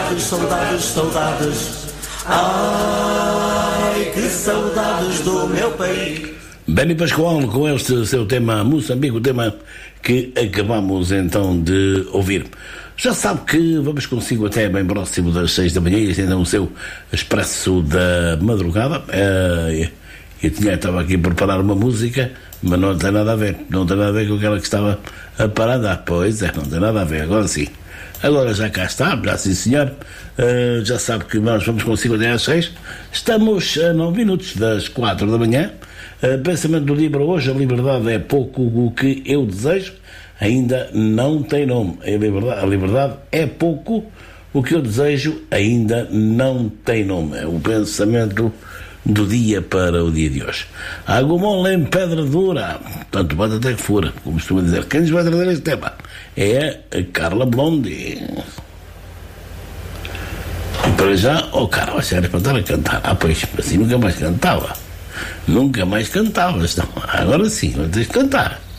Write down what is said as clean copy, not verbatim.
Saudades, saudades, saudades. Ai, que saudades do meu país. Benny Pascoal com este seu tema Moçambique, o tema que acabamos então de ouvir. Já sabe que vamos consigo até bem próximo das 6 da manhã, e este é o seu expresso da madrugada. Eu estava aqui a preparar uma música, mas não tem nada a ver, com aquela que estava a parar. Pois é, não tem nada a ver, agora sim. Agora já cá está, já sim senhor. Já sabe que nós vamos consigo até às 6. Estamos a 9 minutos das 4 da manhã. Pensamento do dia para hoje: a liberdade é pouco o que eu desejo, ainda não tem nome. A liberdade é pouco o que eu desejo, ainda não tem nome. É o pensamento do dia para o dia de hoje. Água mole em pedra dura, tanto bate até que fura, como costuma dizer. Quem nos vai trazer este tema é a Carla Blondie. E para já, Carla, se era para estar a cantar. Pois, assim nunca mais cantava. Então, agora sim, tens de cantar.